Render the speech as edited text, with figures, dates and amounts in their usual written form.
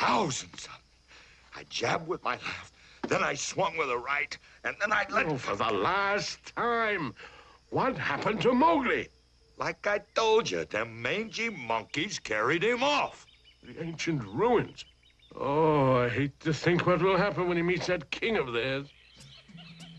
Thousands of them. I jabbed with my left, then I swung with the right, and then I let... Oh, for the last time, what happened to Mowgli? Like I told you, them mangy monkeys carried him off. The ancient ruins. Oh, I hate to think what will happen when he meets that king of theirs.